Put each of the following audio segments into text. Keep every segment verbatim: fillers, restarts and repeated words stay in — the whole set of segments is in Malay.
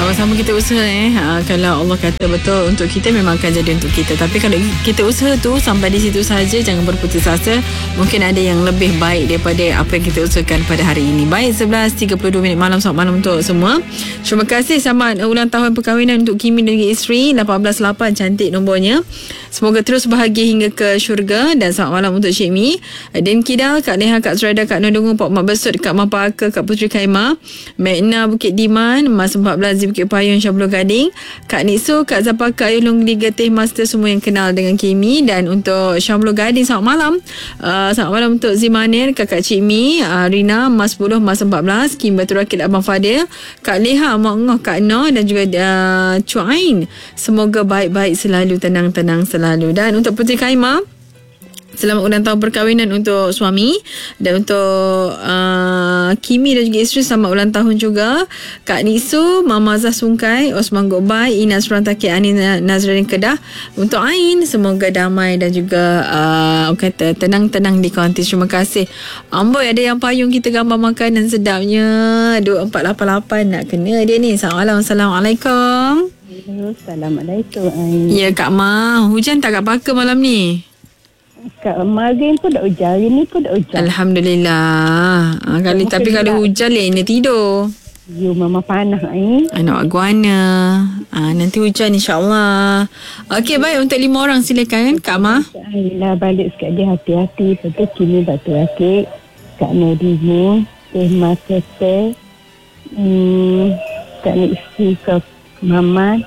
sama-sama kita usaha eh. Ha, kalau Allah kata betul untuk kita, memang akan jadi untuk kita. Tapi kalau kita usaha tu sampai di situ saja, jangan berputus asa. Mungkin ada yang lebih baik daripada apa yang kita usahakan pada hari ini. Baik, sebelas tiga puluh dua minit malam. Selamat malam untuk semua. Terima kasih, selamat ulang tahun perkahwinan untuk Kimi dan isteri. lapan belas lapan cantik nombornya. Semoga terus bahagia hingga ke syurga. Dan selamat malam untuk Cik Mi, Din Kidal, Kak Neha, Kak Zuraida, Kak Nodungu, Pak Mak Besut, Kak Mapaka, Kak Puteri Kaima, Magna Bukit Diman, Mas empat belas di Bukit Payung, Syabulur Gading, Kak Niksu, Kak Zapaka, Ayuh Long Liga Teh Master, semua yang kenal dengan Kimi. Dan untuk Syabulur Gading, selamat malam. uh, Selamat malam untuk Zimanir, Kakak Cik Mi, uh, Rina, Mas sepuluh, Mas empat belas, Kim Batu Rakit, Abang Fadil, Kak Leha, Mak Ngoh, Kak Noh, dan juga uh, Cuain. Semoga baik-baik selalu, tenang-tenang selalu. Dan untuk Puteri Kaima, selamat ulang tahun perkahwinan untuk suami. Dan untuk uh, Kimi dan juga isteri, selamat ulang tahun juga. Kak Niksu, Mama Zah Sungkai, Osman Gokbai, Inas Perantakit, Ani Nazrain Kedah. Untuk Ain, semoga damai dan juga uh, kata tenang-tenang di konti. Terima kasih. Amboi, ada yang payung kita gambar makanan sedapnya. dua empat lapan lapan nak kena dia ni. Selamat malam. Assalamualaikum. Assalamualaikum. Ain. Ya Kak Ma, hujan tak Kak Paka malam ni? Kat malam pun tak hujan, hari ni pun tak hujan. Alhamdulillah. Ha, kali Mungkin tapi kalau tak. hujan lainnya tidur. You mama panas ni. Anak guana. Ha, nanti hujan insya-Allah. Okey, baik, untuk lima orang silakan Kak Ma. Ayolah balik sekali dia hati-hati. Sebab Kimi Batu Rakit, Kak Nadimu, Teh Matete, hmm, Kak Niksi, Kak Mamat.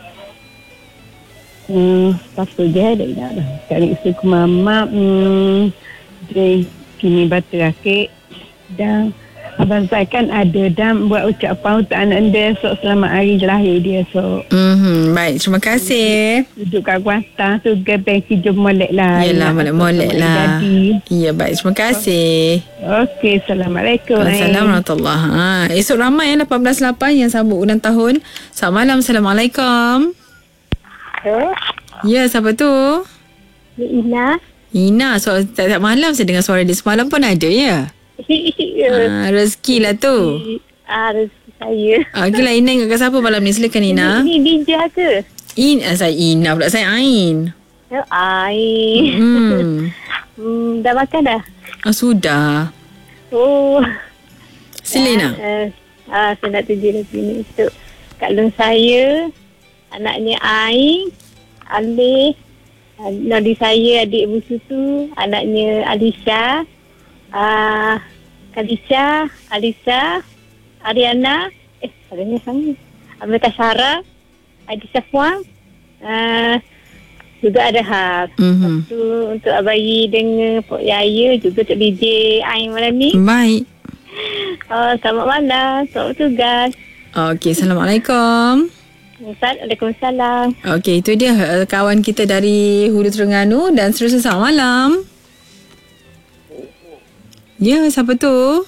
Hmm, pasal dia ada dah dah. Kak Niksi, Kak Mamat, hmm, Dre Kimi Batu Rakit, dan Abang Zai kan ada dan buat ucapan untuk anak dia esok selamat hari lahir dia esok. Mhm, baik, terima kasih. Duduk kat kuasa tu gebeng hijau molek lah. Yalah, molek-molek lah. Ya, baik, terima kasih. Okey, Assalamualaikum. Assalamualaikum warahmatullahi wabarakatuh. Ha, esok ramai lapan belas lapan yang sambut ulang tahun. Selamat malam. Assalamualaikum. Hello. Ya, siapa tu? Ina. Ina, so, tak, tak malam saya dengar suara dia. Semalam pun ada ya? Ah, rezeki lah tu. Ah, rezeki saya. Ah, okeylah, Ina ingat kat siapa malam ni? Silakan Ina. Ini Ninja ke? In, ah, saya Ina pula, saya Ain. Oh, Ain. Hmm. hmm, dah makan dah? Ah, sudah. Oh. Sila Ina. Uh, ah, saya nak tunjuk lagi ni untuk Kak Long saya, anaknya Ain, Alif, Nadi saya, adik busu tu, anaknya Alisha, uh, Kalisha, Alisa, Ariana, eh, Ariana sama, Amrita Syara, Adi Safwan, uh, juga ada Haf. Mm-hmm. Lepas tu untuk Abayi dengan Pok Yaya, juga untuk D J Ain malam ni. Baik. Oh, selamat malam, selamat tugas. Okey, Assalamualaikum. Waalaikumsalam. Okey, itu dia uh, kawan kita dari Hulu Terengganu. Dan seterusnya, selamat malam. Ya, siapa tu?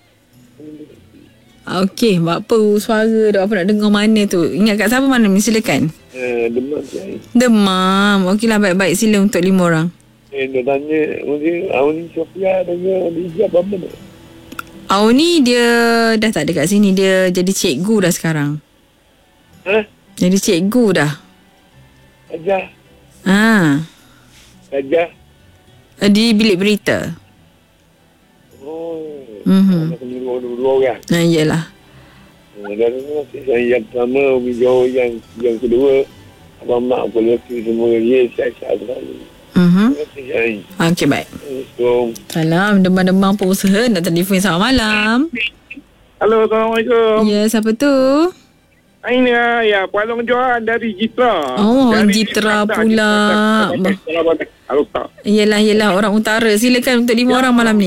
Okey, buat apa suara tu? Apa nak dengar mana tu? Ingat kat siapa mana ni? Silakan. Eh, demam saya. Demam. Okeylah, baik-baik. Sila untuk lima orang. Eh, dia tanya, mungkin Auni Sofia dengan Lijab apa ni? Awak ni dia dah tak ada kat sini. Dia jadi cikgu dah sekarang. Ha? Jadi cikgu dah. Ajar. Ha. Ajar. Di bilik berita. Oh. Mhm. Nak dua dua orang. Nah, iyalah. Dan saya yang pertama, video yang yang kedua, abang mak polisi semua dia sihat-sihat selalu. Mhm. Terima kasih saya. Okey, baik. Assalamualaikum. Salam, demam-demam pun usaha nak telefon. Selamat malam. Halo, Assalamualaikum. Ya, siapa tu? Ini ya, Puan Johan dari Jitra. Oh, dari Jitra Jitra, pula. Jitra, Jitra. Halo, tak. Yelah, yelah. Orang utara. Silakan untuk lima ya, orang malam ni.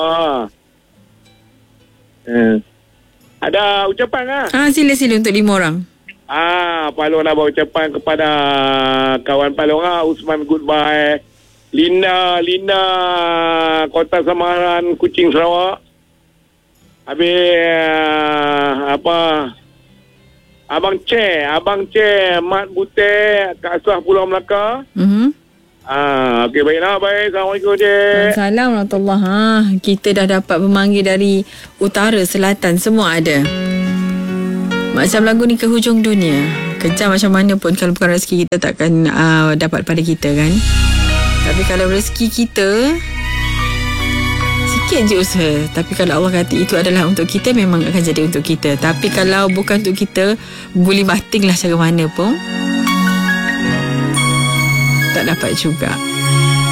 Eh. Ada ucapan lah. Ah, sila-sila untuk lima orang. Ah, Palong nak bawa ucapan kepada kawan Palong lah. Usman Goodbye. Lina, Lina, Kota Samaran, Kuching, Sarawak. Habis, uh, apa... Abang Che, Abang Che, Mat Bute, Kak Asah Pulau Melaka. Mhm. Ah, okey, baiklah, baik. Assalamualaikum, Cik. Assalamualaikum warahmatullahi wabarakatuh. Ha, kita dah dapat pemanggil dari utara, selatan, semua ada. Macam lagu ni, Ke Hujung Dunia. Kejar macam mana pun, kalau bukan rezeki kita takkan uh, dapat pada kita kan. Tapi kalau rezeki kita, sikit je usaha. Tapi kalau Allah kata itu adalah untuk kita, memang akan jadi untuk kita. Tapi kalau bukan untuk kita, guli bating lah cara mana pun, tak dapat juga.